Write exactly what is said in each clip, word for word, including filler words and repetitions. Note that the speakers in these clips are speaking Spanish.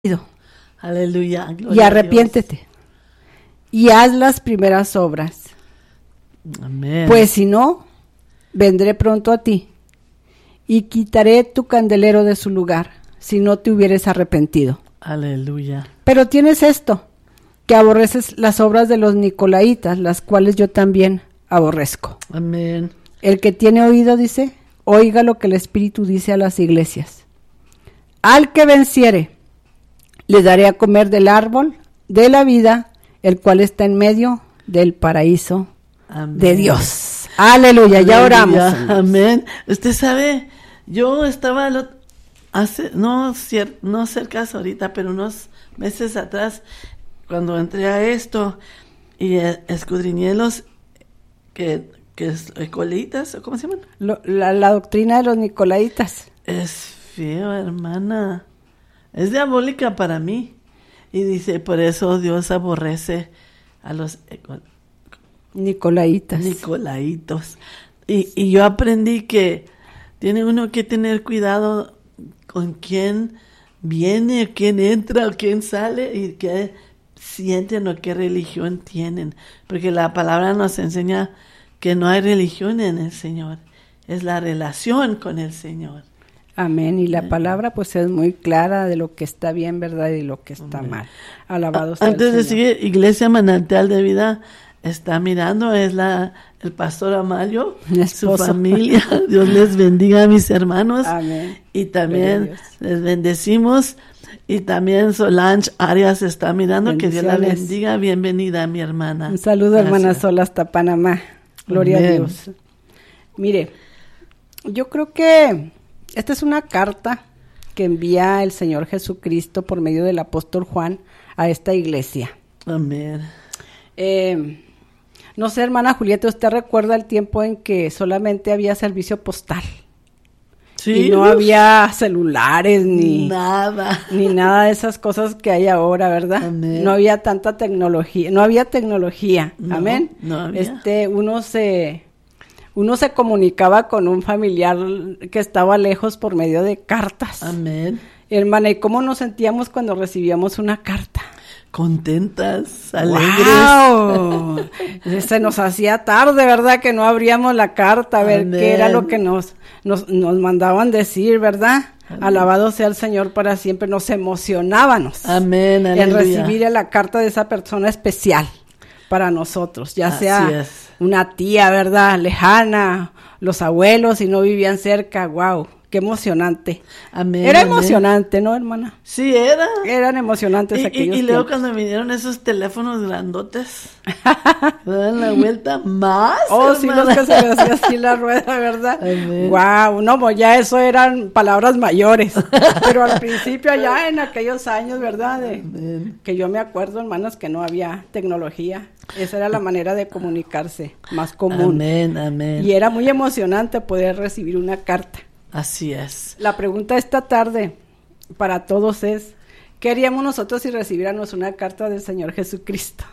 Aleluya. Y arrepiéntete. Y haz las primeras obras. Amén. Pues si no, vendré pronto a ti y quitaré tu candelero de su lugar, si no te hubieres arrepentido. Aleluya. Pero tienes esto, que aborreces las obras de los nicolaitas, las cuales yo también aborrezco. Amén. El que tiene oído, dice, oiga lo que el Espíritu dice a las iglesias. Al que venciere, le daré a comer del árbol de la vida, el cual está en medio del paraíso. Amén. De Dios. Aleluya, Aleluya. Ya oramos. Amén. Usted sabe, yo estaba lo, hace, no, cier, no cerca ahorita, pero unos meses atrás, cuando entré a esto y eh, escudriñé los que, que es nicolaitas, ¿cómo se llaman? Lo, la, la doctrina de los nicolaitas. Es feo, hermana. Es diabólica para mí. Y dice, por eso Dios aborrece a los nicolaitas. Nicolaitos. Y, y yo aprendí que tiene uno que tener cuidado con quién viene, quién entra o quién sale y qué sienten o qué religión tienen. Porque la palabra nos enseña que no hay religión en el Señor. Es la relación con el Señor. Amén. Y la palabra pues es muy clara de lo que está bien, ¿verdad? Y lo que está Amén. Mal. Alabado sea el Señor. Antes de seguir, Iglesia Manantial de Vida está mirando, es la el pastor Amalio, su familia. Dios les bendiga a mis hermanos. Amén. Y también les bendecimos. Y también Solange Arias está mirando. Que Dios la bendiga. Bienvenida, mi hermana. Un saludo, Gracias. Hermana Sol, hasta Panamá. Gloria Amén. A Dios. Mire, yo creo que esta es una carta que envía el Señor Jesucristo por medio del apóstol Juan a esta iglesia. Amén. Eh, no sé, hermana Julieta, ¿usted recuerda el tiempo en que solamente había servicio postal? Sí. Y no había celulares ni nada. Ni nada de esas cosas que hay ahora, ¿verdad? Amén. No había tanta tecnología, no había tecnología. No, Amén. No había. Este, uno se uno se comunicaba con un familiar que estaba lejos por medio de cartas. Amén. Hermana, ¿y cómo nos sentíamos cuando recibíamos una carta? Contentas, alegres. ¡Wow! Se nos hacía tarde, ¿verdad? Que no abríamos la carta a ver Amén. Qué era lo que nos, nos, nos mandaban decir, ¿verdad? Amén. Alabado sea el Señor para siempre. Nos emocionábamos. Amén, aleluya. En recibir la carta de esa persona especial para nosotros, ya Así sea es. Una tía, ¿verdad? Lejana, los abuelos, si no vivían cerca, ¡wow! Qué emocionante. Amén. Era amén. emocionante, ¿no, hermana? Sí, era. Eran emocionantes y, aquellos y, y luego tiempos. cuando vinieron esos teléfonos grandotes, daban la vuelta más. Oh, hermana. sí, los que se les hacía así la rueda, ¿verdad? Amén. Wow, no, pues ya eso eran palabras mayores. Pero al principio, allá en aquellos años, ¿verdad? De, que yo me acuerdo, hermanos, que no había tecnología. Esa era la manera de comunicarse más común. Amén, amén. Y era muy emocionante poder recibir una carta. Así es. La pregunta esta tarde para todos es, ¿qué haríamos nosotros si recibiéramos una carta del Señor Jesucristo?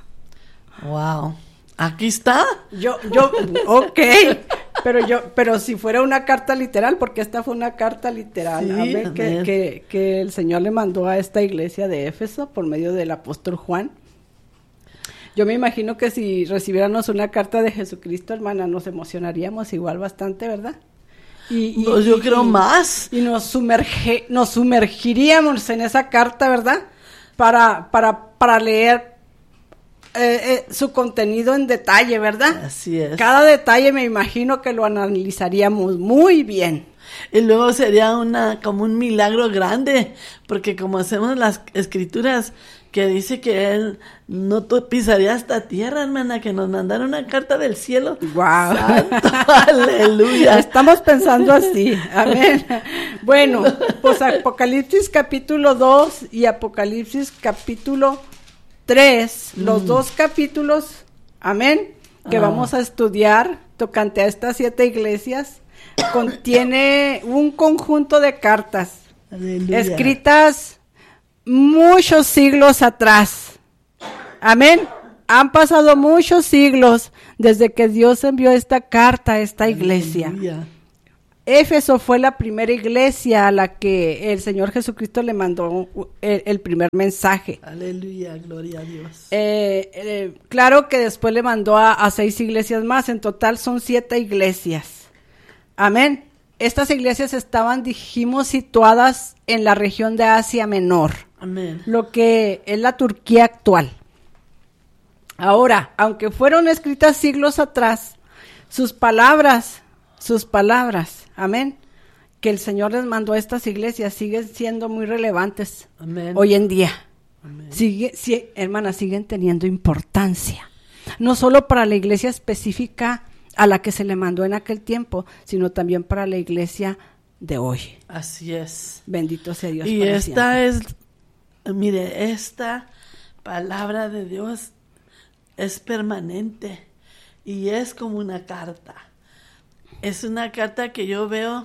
Wow. Aquí está. Yo, yo, ok, pero yo, pero si fuera una carta literal, porque esta fue una carta literal, sí, a ver, que, que, que el Señor le mandó a esta iglesia de Éfeso por medio del apóstol Juan. Yo me imagino que si recibiéramos una carta de Jesucristo, hermana, nos emocionaríamos igual bastante, ¿verdad? Y, y, no, yo y, creo y, más. Y nos sumerge, nos sumergiríamos en esa carta, ¿verdad? Para, para, para leer eh, eh, su contenido en detalle, ¿verdad? Así es. Cada detalle me imagino que lo analizaríamos muy bien. Y luego sería una como un milagro grande, porque como hacemos las escrituras que dice que él no pisaría esta tierra, hermana, que nos mandaron una carta del cielo. ¡Wow! ¡Santo! ¡Aleluya! Estamos pensando así, amén. Bueno, pues Apocalipsis capítulo dos y Apocalipsis capítulo tres, mm. los dos capítulos, amén, que ah. vamos a estudiar tocante a estas siete iglesias, contiene un conjunto de cartas Aleluya. Escritas muchos siglos atrás. Amén. Han pasado muchos siglos desde que Dios envió esta carta a esta iglesia. Aleluya. Éfeso fue la primera iglesia a la que el Señor Jesucristo le mandó el, el primer mensaje. Aleluya, gloria a Dios. Eh, eh, claro que después le mandó a, a seis iglesias más, en total son siete iglesias. Amén. Estas iglesias estaban, dijimos, situadas en la región de Asia Menor. Amén. Lo que es la Turquía actual. Ahora, aunque fueron escritas siglos atrás, sus palabras, sus palabras, amén, que el Señor les mandó a estas iglesias siguen siendo muy relevantes. Amén. Hoy en día. Amén. Sigue, sí, hermanas, siguen teniendo importancia. No solo para la iglesia específica a la que se le mandó en aquel tiempo, sino también para la iglesia de hoy. Así es. Bendito sea Dios. Y para esta siempre. es, mire, esta palabra de Dios es permanente y es como una carta. Es una carta que yo veo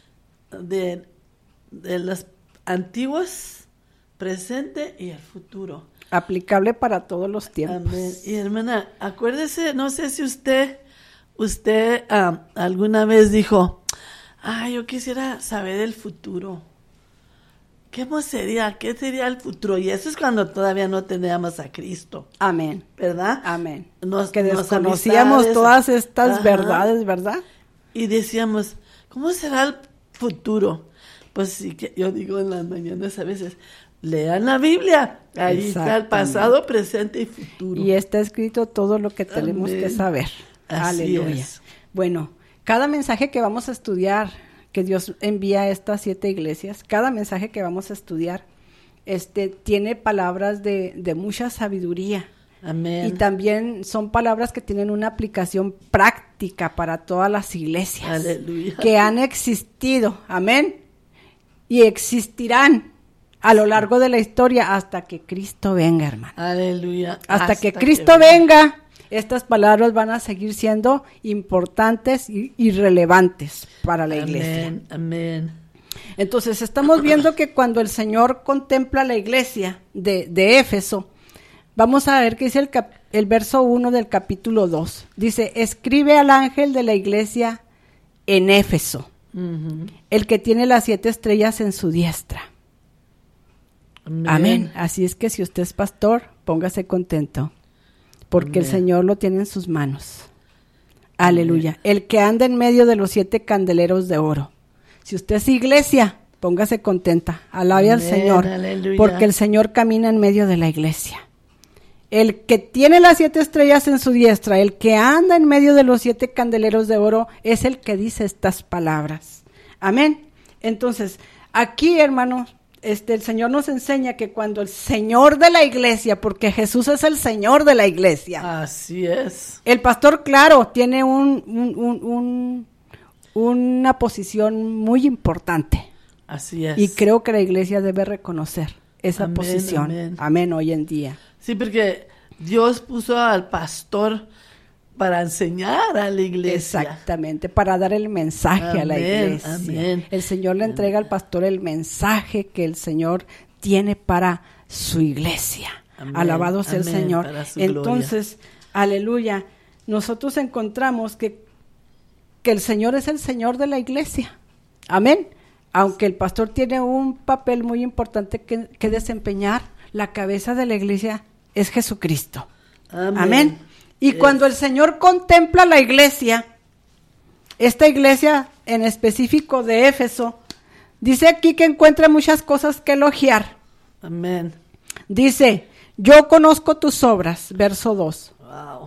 de, de los antiguos, presente y el futuro. Aplicable para todos los tiempos. Amén. Y hermana, acuérdese, no sé si usted, usted um, alguna vez dijo, ah, yo quisiera saber el futuro. ¿Cómo sería? ¿Qué sería el futuro? Y eso es cuando todavía no teníamos a Cristo. Amén. ¿Verdad? Amén. Nos, que nos desconocíamos amistades, todas estas ajá, verdades, ¿verdad? Y decíamos, ¿cómo será el futuro? Pues sí, que yo digo en las mañanas a veces, lean la Biblia. Ahí está el pasado, presente y futuro. Y está escrito todo lo que tenemos Amén. que saber. Así Aleluya. es. Bueno, cada mensaje que vamos a estudiar, que Dios envía a estas siete iglesias, cada mensaje que vamos a estudiar, este, tiene palabras de, de mucha sabiduría. Amén. Y también son palabras que tienen una aplicación práctica para todas las iglesias. Aleluya. Que han existido, amén, y existirán a lo largo de la historia hasta que Cristo venga, hermano. Aleluya. Hasta, hasta que Cristo que venga. venga, estas palabras van a seguir siendo importantes y, y relevantes para la iglesia. Amén, amén. Entonces, estamos viendo que cuando el Señor contempla la iglesia de, de Éfeso, vamos a ver qué dice el, cap, el verso uno del capítulo dos. Dice, escribe al ángel de la iglesia en Éfeso, uh-huh, el que tiene las siete estrellas en su diestra. Amén. Amén. Así es que si usted es pastor, póngase contento, porque Amén. El Señor lo tiene en sus manos. Amén. Aleluya. El que anda en medio de los siete candeleros de oro. Si usted es iglesia, póngase contenta. Alabe Amén. Al Señor, aleluya, porque el Señor camina en medio de la iglesia. El que tiene las siete estrellas en su diestra, el que anda en medio de los siete candeleros de oro, es el que dice estas palabras. Amén. Entonces, aquí, hermanos, este, el Señor nos enseña que cuando el Señor de la iglesia, porque Jesús es el Señor de la iglesia. Así es. El pastor, claro, tiene un, un, un, un, una posición muy importante. Así es. Y creo que la iglesia debe reconocer esa amén, posición. Amén. Amén, hoy en día. Sí, porque Dios puso al pastor para enseñar a la iglesia. Exactamente, para dar el mensaje amén, a la iglesia. Amén. El Señor le entrega amén. Al pastor el mensaje que el Señor tiene para su iglesia. Amén. Alabado sea amén, el Señor. Entonces, gloria. Aleluya, nosotros encontramos que, que el Señor es el Señor de la iglesia. Amén. Aunque el pastor tiene un papel muy importante que, que desempeñar, la cabeza de la iglesia es Jesucristo. Amén. Amén. Y es. Cuando el Señor contempla la iglesia, esta iglesia en específico de Éfeso, dice aquí que encuentra muchas cosas que elogiar. Amén. Dice, yo conozco tus obras, verso dos. Wow.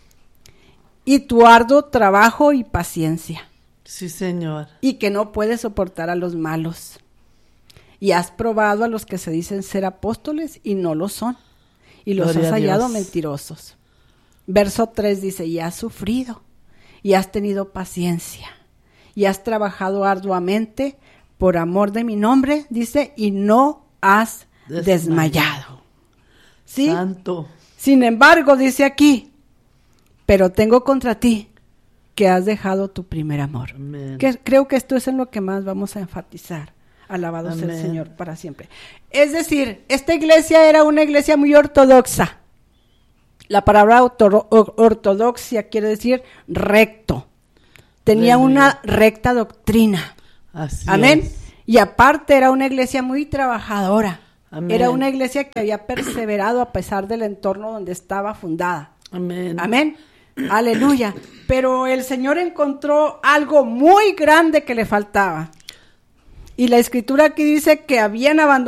Y tu arduo trabajo y paciencia. Sí, Señor. Y que no puedes soportar a los malos. Y has probado a los que se dicen ser apóstoles y no lo son. Y los Gloria has hallado mentirosos. Verso tres dice, y has sufrido, y has tenido paciencia, y has trabajado arduamente por amor de mi nombre, dice, y no has desmayado. desmayado. ¿Sí? Santo. Sin embargo, dice aquí, pero tengo contra ti que has dejado tu primer amor. Que, creo que esto es en lo que más vamos a enfatizar. Alabado Amén. Sea el Señor para siempre. Es decir, esta iglesia era una iglesia muy ortodoxa. La palabra ortodoxia quiere decir recto, tenía Aleluya. una recta doctrina. Así Amén. es. Y aparte era una iglesia muy trabajadora. Amén. Era una iglesia que había perseverado a pesar del entorno donde estaba fundada. Amén. Amén. Aleluya. Pero el Señor encontró algo muy grande que le faltaba. Y la escritura aquí dice que habían abandonado